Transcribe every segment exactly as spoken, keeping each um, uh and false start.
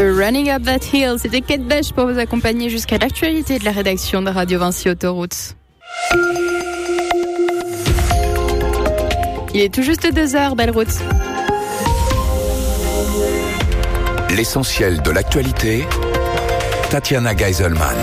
Running Up That Hill, c'était Kate Bush pour vous accompagner jusqu'à l'actualité de la rédaction de Radio Vinci Autoroute. Il est tout juste deux heures, belle route. L'essentiel de l'actualité, Tatiana Geiselman.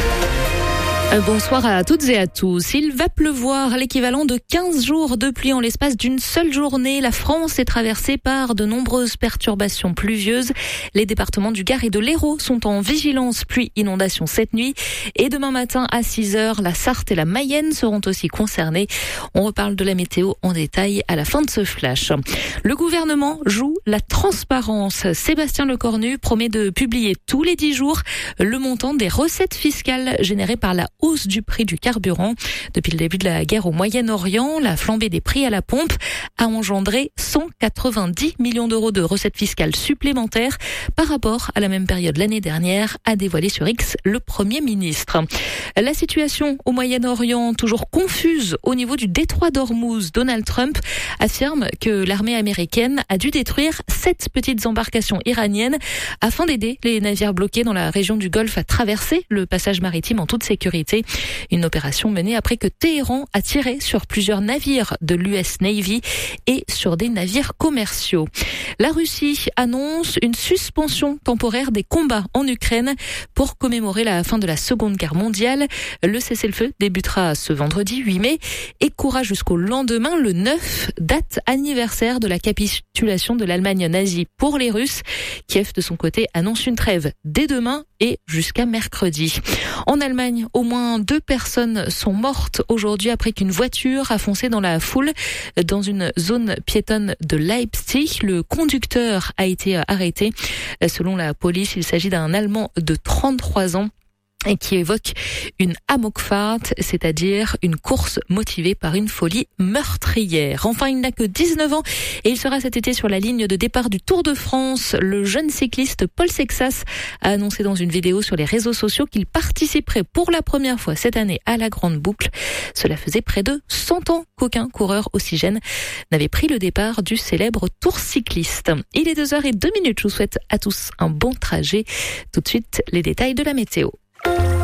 Bonsoir à toutes et à tous. Il va pleuvoir l'équivalent de quinze jours de pluie en l'espace d'une seule journée. La France est traversée par de nombreuses perturbations pluvieuses. Les départements du Gard et de l'Hérault sont en vigilance pluie-inondation cette nuit. Et demain matin à six heures, la Sarthe et la Mayenne seront aussi concernées. On reparle de la météo en détail à la fin de ce flash. Le gouvernement joue la transparence. Sébastien Lecornu promet de publier tous les dix jours le montant des recettes fiscales générées par la hausse du prix du carburant. Depuis le début de la guerre au Moyen-Orient, la flambée des prix à la pompe a engendré cent quatre-vingt-dix millions d'euros de recettes fiscales supplémentaires par rapport à la même période l'année dernière, a dévoilé sur X le Premier ministre. La situation au Moyen-Orient, toujours confuse au niveau du détroit d'Ormuz. Donald Trump affirme que l'armée américaine a dû détruire sept petites embarcations iraniennes afin d'aider les navires bloqués dans la région du Golfe à traverser le passage maritime en toute sécurité. Une opération menée après que Téhéran a tiré sur plusieurs navires de l'U S Navy et sur des navires commerciaux. La Russie annonce une suspension temporaire des combats en Ukraine pour commémorer la fin de la Seconde Guerre mondiale. Le cessez-le-feu débutera ce vendredi huit mai et courra jusqu'au lendemain, le neuf, date anniversaire de la capitulation de l'Allemagne nazie pour les Russes. Kiev, de son côté, annonce une trêve dès demain et jusqu'à mercredi. En Allemagne, au moins deux personnes sont mortes aujourd'hui après qu'une voiture a foncé dans la foule dans une zone piétonne de Leipzig. Le conducteur a été arrêté. Selon la police, il s'agit d'un Allemand de trente-trois ans. Et qui évoque une amokfahrt, c'est-à-dire une course motivée par une folie meurtrière. Enfin, il n'a que dix-neuf ans et il sera cet été sur la ligne de départ du Tour de France. Le jeune cycliste Paul Sexas a annoncé dans une vidéo sur les réseaux sociaux qu'il participerait pour la première fois cette année à la Grande Boucle. Cela faisait près de cent ans qu'aucun coureur aussi jeune n'avait pris le départ du célèbre Tour cycliste. Il est deux heures deux minutes. Je vous souhaite à tous un bon trajet. Tout de suite, les détails de la météo.